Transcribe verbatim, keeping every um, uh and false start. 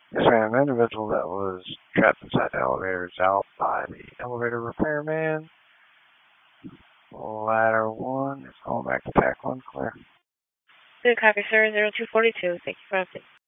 Yes, ma'am. The individual that was trapped inside the elevator is out by the elevator repairman. Ladder one is going back to pack one, clear. Good copy, sir. zero two four two. Thank you for updating.